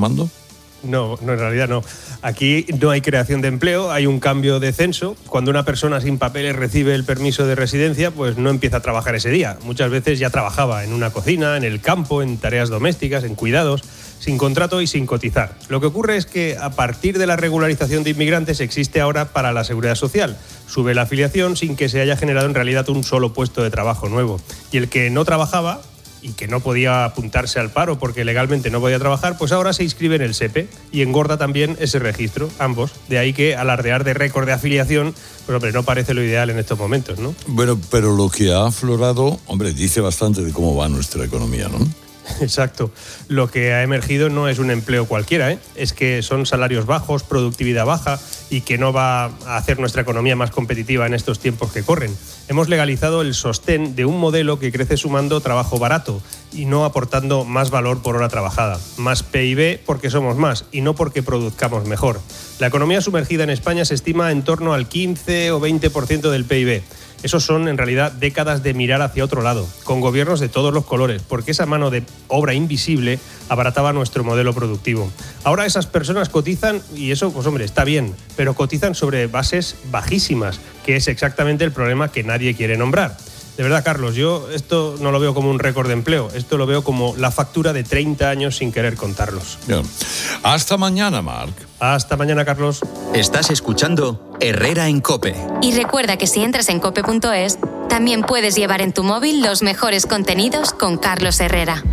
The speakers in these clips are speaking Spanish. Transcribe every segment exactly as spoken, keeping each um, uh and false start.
Mando? No, no, en realidad no. Aquí no hay creación de empleo, hay un cambio de censo. Cuando una persona sin papeles recibe el permiso de residencia, pues no empieza a trabajar ese día. Muchas veces ya trabajaba en una cocina, en el campo, en tareas domésticas, en cuidados, sin contrato y sin cotizar. Lo que ocurre es que a partir de la regularización de inmigrantes existe ahora para la Seguridad Social. Sube la afiliación sin que se haya generado en realidad un solo puesto de trabajo nuevo. Y el que no trabajaba y que no podía apuntarse al paro porque legalmente no podía trabajar, pues ahora se inscribe en el S E P E y engorda también ese registro, ambos. De ahí que alardear de récord de afiliación, pues hombre, no parece lo ideal en estos momentos, ¿no? Bueno, pero lo que ha aflorado, hombre, dice bastante de cómo va nuestra economía, ¿no? Exacto. Lo que ha emergido no es un empleo cualquiera, ¿eh? Es que son salarios bajos, productividad baja y que no va a hacer nuestra economía más competitiva en estos tiempos que corren. Hemos legalizado el sostén de un modelo que crece sumando trabajo barato y no aportando más valor por hora trabajada. Más P I B porque somos más y no porque produzcamos mejor. La economía sumergida en España se estima en torno al quince o veinte por ciento del P I B. Esos son, en realidad, décadas de mirar hacia otro lado, con gobiernos de todos los colores, porque esa mano de obra invisible abarataba nuestro modelo productivo. Ahora esas personas cotizan, y eso, pues hombre, está bien, pero cotizan sobre bases bajísimas, que es exactamente el problema que nadie quiere nombrar. De verdad, Carlos, yo esto no lo veo como un récord de empleo, esto lo veo como la factura de treinta años sin querer contarlos. Bien. Hasta mañana, Marc. Hasta mañana, Carlos. Estás escuchando Herrera en COPE. Y recuerda que si entras en cope punto es, también puedes llevar en tu móvil los mejores contenidos con Carlos Herrera.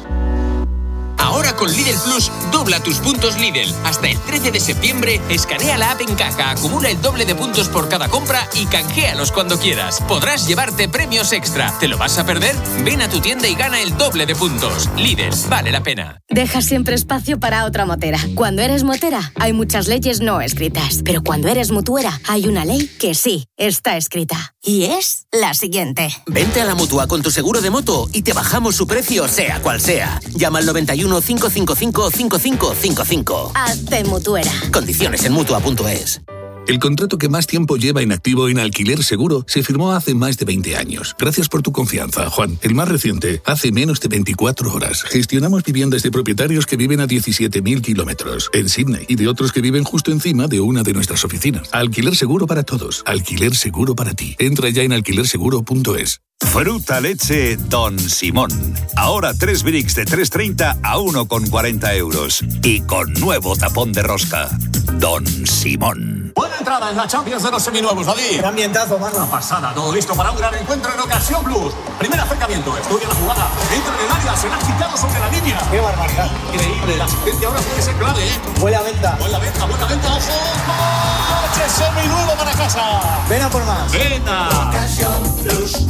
Ahora con Lidl Plus, dobla tus puntos Lidl. Hasta el trece de septiembre, escanea la app en caja, acumula el doble de puntos por cada compra y canjealos cuando quieras. Podrás llevarte premios extra. ¿Te lo vas a perder? Ven a tu tienda y gana el doble de puntos. Lidl, vale la pena. Deja siempre espacio para otra motera. Cuando eres motera, hay muchas leyes no escritas. Pero cuando eres mutuera, hay una ley que sí está escrita. Y es la siguiente. Vente a la Mutua con tu seguro de moto y te bajamos su precio sea cual sea. Llama al noventa y uno, cinco cinco cinco, cinco cinco cinco cinco. Hazte mutuera. Condiciones en mutua punto es. El contrato que más tiempo lleva inactivo en Alquiler Seguro se firmó hace más de veinte años. Gracias por tu confianza, Juan. El más reciente, hace menos de veinticuatro horas. Gestionamos viviendas de propietarios que viven a diecisiete mil kilómetros en Sydney y de otros que viven justo encima de una de nuestras oficinas. Alquiler Seguro para todos. Alquiler Seguro para ti. Entra ya en alquiler seguro punto es. Fruta leche Don Simón. Ahora tres bricks de tres treinta a uno con cuarenta euros. Y con nuevo tapón de rosca. Don Simón. Buena entrada en la Champions de los seminuevos, David. Qué ambientazo, mano. Una pasada, todo listo para un gran encuentro en Ocasión Plus. Primer acercamiento, estudia la jugada. Entra en el área, se la ha quitado sobre la línea. Qué barbaridad. Increíble, la asistencia ahora puede ser clave, ¿eh? Buena venta. Buena venta, buena venta, ojo. ¡Coche seminuevo para casa! Ven a por más. Venta. Ocasión Plus.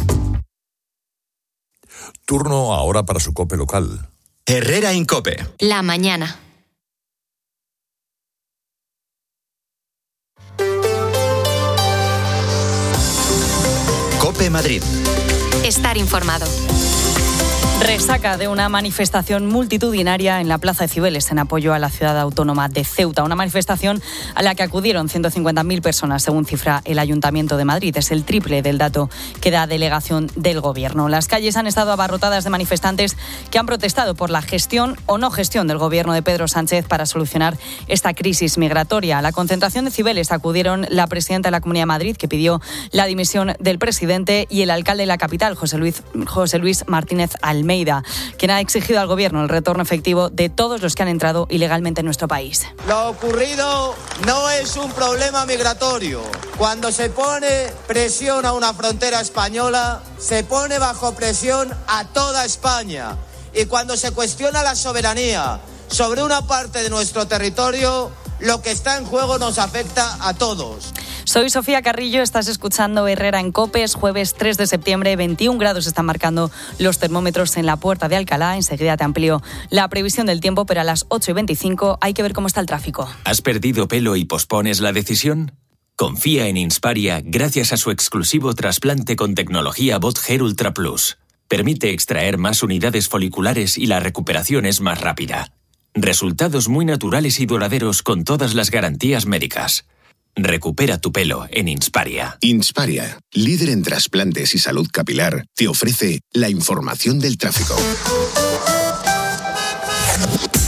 Turno ahora para su COPE local. Herrera en COPE. La mañana. COPE Madrid. Estar informado. Resaca de una manifestación multitudinaria en la Plaza de Cibeles en apoyo a la ciudad autónoma de Ceuta. Una manifestación a la que acudieron ciento cincuenta mil personas, según cifra el Ayuntamiento de Madrid. Es el triple del dato que da delegación del Gobierno. Las calles han estado abarrotadas de manifestantes que han protestado por la gestión o no gestión del Gobierno de Pedro Sánchez para solucionar esta crisis migratoria. A la concentración de Cibeles acudieron la presidenta de la Comunidad de Madrid, que pidió la dimisión del presidente, y el alcalde de la capital, José Luis, José Luis Martínez Almeida. Almeida, quien ha exigido al Gobierno el retorno efectivo de todos los que han entrado ilegalmente en nuestro país. Lo ocurrido no es un problema migratorio. Cuando se pone presión a una frontera española, se pone bajo presión a toda España. Y cuando se cuestiona la soberanía sobre una parte de nuestro territorio, lo que está en juego nos afecta a todos. Soy Sofía Carrillo, estás escuchando Herrera en COPE. Es jueves tres de septiembre, veintiún grados están marcando los termómetros en la Puerta de Alcalá. Enseguida te amplío la previsión del tiempo, pero a las ocho y veinticinco hay que ver cómo está el tráfico. ¿Has perdido pelo y pospones la decisión? Confía en Insparia gracias a su exclusivo trasplante con tecnología Bot Hair Ultra Plus. Permite extraer más unidades foliculares y la recuperación es más rápida. Resultados muy naturales y duraderos con todas las garantías médicas. Recupera tu pelo en Insparia. Insparia, líder en trasplantes y salud capilar, te ofrece la información del tráfico.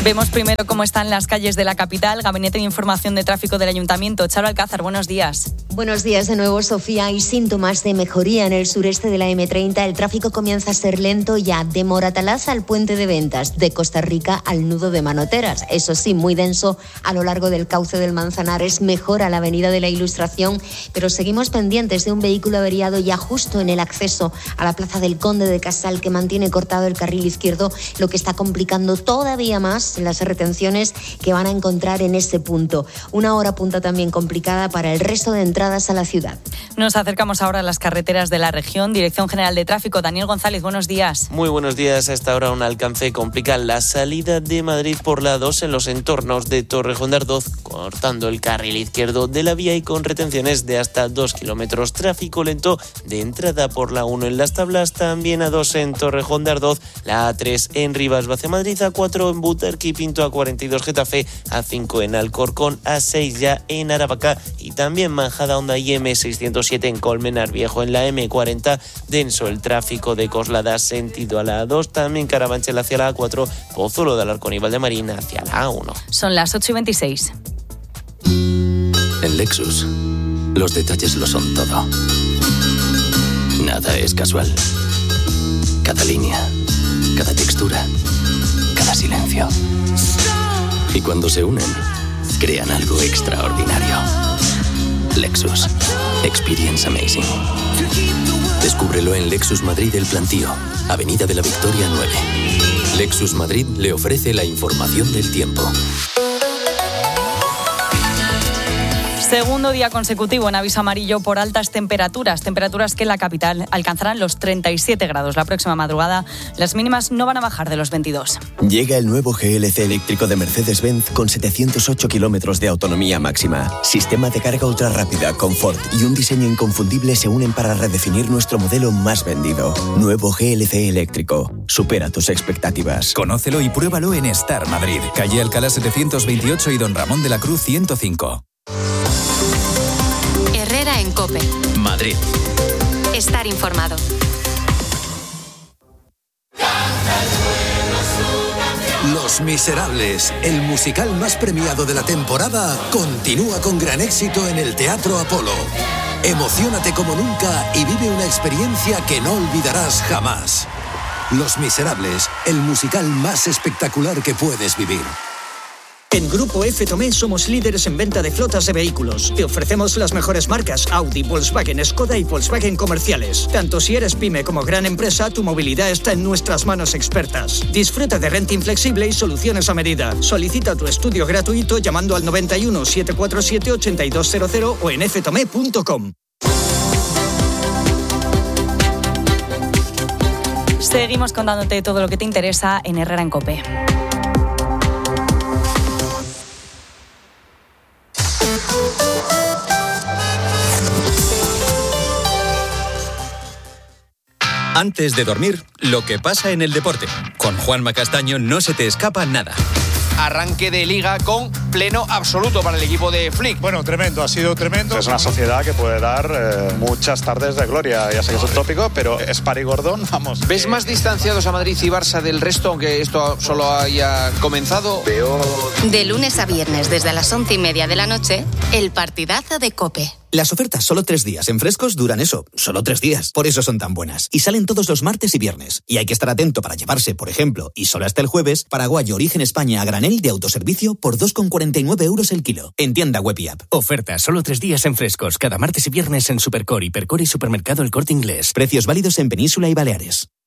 Vemos primero cómo están las calles de la capital. Gabinete de Información de Tráfico del Ayuntamiento. Charo Alcázar, buenos días. Buenos días de nuevo, Sofía. Hay síntomas de mejoría en el sureste de la eme treinta. El tráfico comienza a ser lento ya de Moratalaz al puente de Ventas, de Costa Rica al nudo de Manoteras. Eso sí, muy denso a lo largo del cauce del Manzanares. Mejora la avenida de la Ilustración, pero seguimos pendientes de un vehículo averiado ya justo en el acceso a la plaza del Conde de Casal, que mantiene cortado el carril izquierdo, lo que está complicando todavía más las retenciones que van a encontrar en ese punto. Una hora punta también complicada para el resto de entradas a la ciudad. Nos acercamos ahora a las carreteras de la región. Dirección General de Tráfico, Daniel González, buenos días. Muy buenos días. A esta hora un alcance complica la salida de Madrid por la dos en los entornos de Torrejón de Ardoz, cortando el carril izquierdo de la vía y con retenciones de hasta dos kilómetros. Tráfico lento de entrada por la uno en Las Tablas, también a dos en Torrejón de Ardoz, la a tres en Rivas hacia Madrid, a cuatro en Butarque y Pinto, a cuarenta y dos Getafe, a cinco en Alcorcón, a seis ya en Aravaca y también Majadahonda y eme seiscientos siete en Colmenar Viejo. En la eme cuarenta, denso el tráfico de Coslada sentido a la a dos, también Carabanchel hacia la a cuatro, Pozuelo de Alarcón y Valdemarina hacia la a uno. Son las ocho y veintiséis. En Lexus, los detalles lo son todo. Nada es casual. Cada línea, cada textura, cada silencio. Y cuando se unen, crean algo extraordinario. Lexus. Experience amazing. Descúbrelo en Lexus Madrid El Plantío, Avenida de la Victoria nueve. Lexus Madrid le ofrece la información del tiempo. Segundo día consecutivo en aviso amarillo por altas temperaturas, temperaturas que en la capital alcanzarán los treinta y siete grados. La próxima madrugada las mínimas no van a bajar de los veintidós. Llega el nuevo G L C eléctrico de Mercedes-Benz con setecientos ocho kilómetros de autonomía máxima. Sistema de carga ultra rápida, confort y un diseño inconfundible se unen para redefinir nuestro modelo más vendido. Nuevo G L C eléctrico. Supera tus expectativas. Conócelo y pruébalo en Star Madrid, calle Alcalá setecientos veintiocho y Don Ramón de la Cruz ciento cinco. Herrera en COPE. Madrid. Estar informado. Los Miserables, el musical más premiado de la temporada, continúa con gran éxito en el Teatro Apolo. Emociónate como nunca y vive una experiencia que no olvidarás jamás. Los Miserables, el musical más espectacular que puedes vivir. En Grupo F. Tomé somos líderes en venta de flotas de vehículos. Te ofrecemos las mejores marcas Audi, Volkswagen, Skoda y Volkswagen comerciales. Tanto si eres pyme como gran empresa, tu movilidad está en nuestras manos expertas. Disfruta de renting flexible y soluciones a medida. Solicita tu estudio gratuito llamando al noventa y uno, setecientos cuarenta y siete, ochenta y dos cero cero o en f tomé punto com. Seguimos contándote todo lo que te interesa en Herrera en COPE. Antes de dormir, lo que pasa en el deporte. Con Juanma Castaño no se te escapa nada. Arranque de liga con pleno absoluto para el equipo de Flick. Bueno, tremendo, ha sido tremendo. Es una sociedad que puede dar eh, muchas tardes de gloria. Ya sé que es un tópico, pero es Pari Gordón, vamos. ¿Ves más distanciados a Madrid y Barça del resto, aunque esto solo haya comenzado? Veo... De lunes a viernes, desde las once y media de la noche, el partidazo de COPE. Las ofertas solo tres días en Frescos duran eso, solo tres días. Por eso son tan buenas. Y salen todos los martes y viernes. Y hay que estar atento para llevarse, por ejemplo, y solo hasta el jueves, Paraguayo Origen España a granel de autoservicio por dos con cuarenta y nueve euros el kilo. En tienda web y app. Oferta solo tres días en Frescos, cada martes y viernes en Supercor, Hipercor y Supermercado El Corte Inglés. Precios válidos en Península y Baleares.